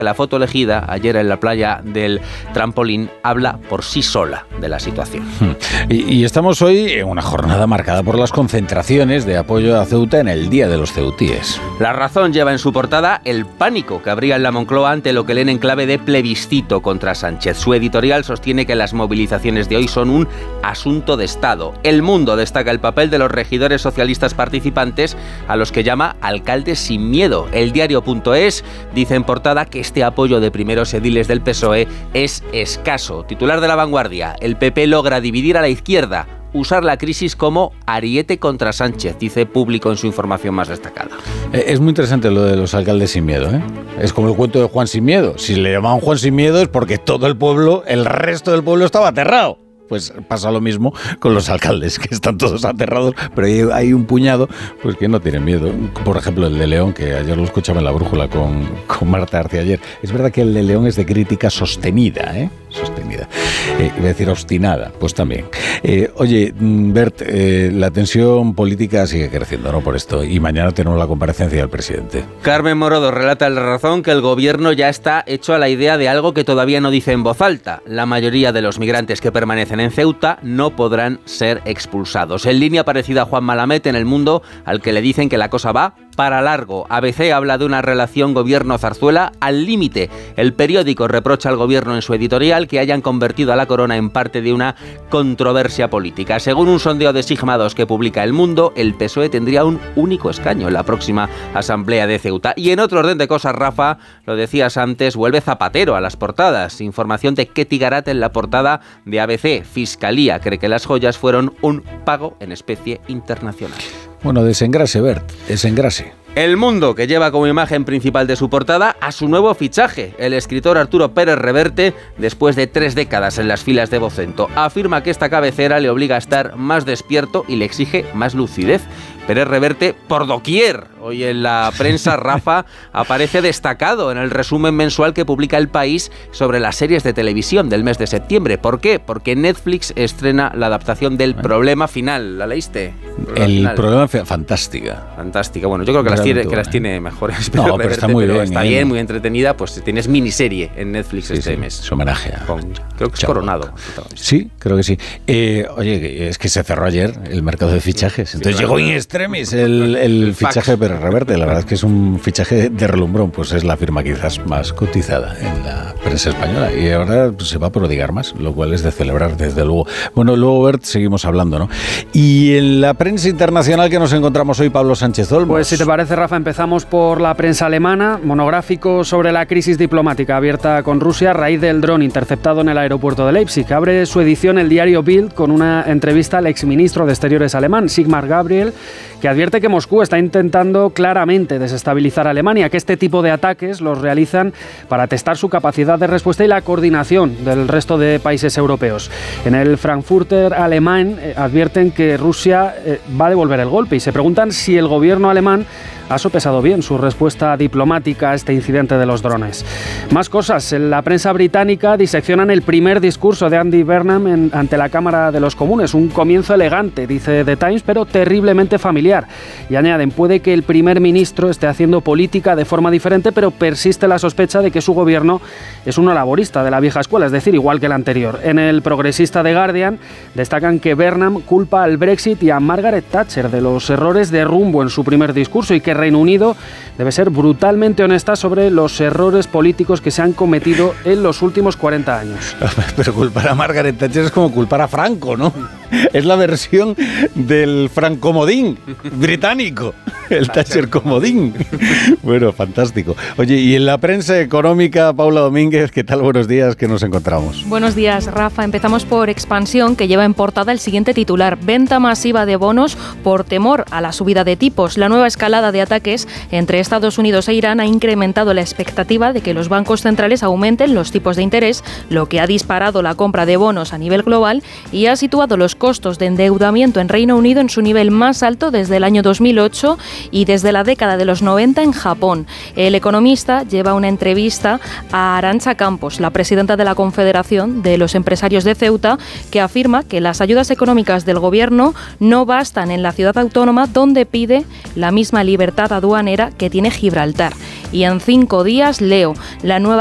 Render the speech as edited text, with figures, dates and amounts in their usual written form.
La foto elegida ayer en la playa del Trampolín habla por sí sola de la situación. Y estamos hoy en una jornada marcada por las concentraciones de apoyo a Ceuta en el Día de los Ceutíes. La Razón lleva en su portada el pánico que habría en la Moncloa ante lo que leen en clave de plebiscito contra Sánchez. Su editorial sostiene que las movilizaciones de hoy son un asunto de Estado. El Mundo destaca el papel de los regidores socialistas participantes, a los que llama alcaldes sin miedo. El diario.es dice en portada que este apoyo de primeros ediles del PSOE es escaso. Titular de La Vanguardia: el PP logra dividir a la izquierda, usar la crisis como ariete contra Sánchez, dice Público en su información más destacada. Es muy interesante lo de los alcaldes sin miedo, ¿eh? Es como el cuento de Juan sin miedo. Si le llamaban Juan sin miedo es porque todo el pueblo, el resto del pueblo estaba aterrado. Pues pasa lo mismo con los alcaldes, que están todos aterrados, pero hay un puñado pues que no tienen miedo. Por ejemplo, el de León, que ayer lo escuchaba en La Brújula con Marta Arce ayer. Es verdad que el de León es de crítica sostenida, sostenida. Iba a decir obstinada, pues también. Oye, Bert, la tensión política sigue creciendo, ¿no? Por esto. Y mañana tenemos la comparecencia del presidente. Carmen Morodo relata en La Razón que el gobierno ya está hecho a la idea de algo que todavía no dice en voz alta. La mayoría de los migrantes que permanecen en Ceuta no podrán ser expulsados. En línea parecida a Juan Malamet en El Mundo, al que le dicen que la cosa va para largo. ABC habla de una relación gobierno-Zarzuela al límite. El periódico reprocha al gobierno en su editorial que hayan convertido a la corona en parte de una controversia política. Según un sondeo de Sigma 2 que publica El Mundo, el PSOE tendría un único escaño en la próxima asamblea de Ceuta. Y en otro orden de cosas, Rafa, lo decías antes, vuelve Zapatero a las portadas. Información de Ketty Garat en la portada de ABC. Fiscalía cree que las joyas fueron un pago en especie internacional. Bueno, desengrase, Bert, desengrase. El Mundo, que lleva como imagen principal de su portada a su nuevo fichaje, el escritor Arturo Pérez Reverte, después de 3 décadas en las filas de Vocento. Afirma que esta cabecera le obliga a estar más despierto y le exige más lucidez. Pérez Reverte por doquier. Hoy en la prensa, Rafa, aparece destacado en el resumen mensual que publica El País sobre las series de televisión del mes de septiembre. ¿Por qué? Porque Netflix estrena la adaptación del Problema Final. ¿La leíste? Problema fantástica. Fantástica. Bueno, yo creo que las tiene mejores. No, pero está muy bien. Está bien, muy entretenida. Pues tienes miniserie en Netflix este mes. Es homenaje a... creo que es Coronado. Sí, creo que sí. Oye, es que se cerró ayer el mercado de fichajes. Entonces llegó in extremis el fichaje de Pérez Reverte. La verdad es que es un fichaje de relumbrón. Pues es la firma quizás más cotizada en la prensa española. Y ahora pues, se va a prodigar más, lo cual es de celebrar desde luego. Bueno, luego, Bert, seguimos hablando, ¿no? Y en la prensa internacional que nos encontramos hoy, Pablo Sánchez Olmos. Pues si te parece, Rafa, empezamos por la prensa alemana. Monográfico sobre la crisis diplomática abierta con Rusia a raíz del dron interceptado en el aeropuerto de Leipzig. Abre su edición el diario Bild con una entrevista al exministro de Exteriores alemán, Sigmar Gabriel, que advierte que Moscú está intentando claramente desestabilizar a Alemania, que este tipo de ataques los realizan para testar su capacidad de respuesta y la coordinación del resto de países europeos. En el Frankfurter alemán advierten que Rusia va a devolver el golpe y se preguntan si el gobierno alemán ha sopesado bien su respuesta diplomática a este incidente de los drones. Más cosas. En la prensa británica diseccionan el primer discurso de Andy Burnham ante la Cámara de los Comunes. Un comienzo elegante, dice The Times, pero terriblemente familiar. Y añaden, puede que el primer ministro esté haciendo política de forma diferente, pero persiste la sospecha de que su gobierno es uno laborista de la vieja escuela, es decir, igual que el anterior. En el progresista The Guardian destacan que Burnham culpa al Brexit y a Margaret Thatcher de los errores de rumbo en su primer discurso y que Reino Unido debe ser brutalmente honesta sobre los errores políticos que se han cometido en los últimos 40 años. Pero culpar a Margaret Thatcher es como culpar a Franco, ¿no? Es la versión del francomodín británico, el Thatcher comodín. Bueno, fantástico. Oye, y en la prensa económica, Paula Domínguez, ¿qué tal? Buenos días, ¿qué nos encontramos? Buenos días, Rafa. Empezamos por Expansión, que lleva en portada el siguiente titular: venta masiva de bonos por temor a la subida de tipos. La nueva escalada de ataques entre Estados Unidos e Irán ha incrementado la expectativa de que los bancos centrales aumenten los tipos de interés, lo que ha disparado la compra de bonos a nivel global y ha situado los costos de endeudamiento en Reino Unido en su nivel más alto desde el año 2008 y desde la década de los 90 en Japón. El Economista lleva una entrevista a Arantxa Campos, la presidenta de la Confederación de los Empresarios de Ceuta, que afirma que las ayudas económicas del gobierno no bastan en la ciudad autónoma, donde pide la misma libertad aduanera que tiene Gibraltar. y en 5 días Leo. La nueva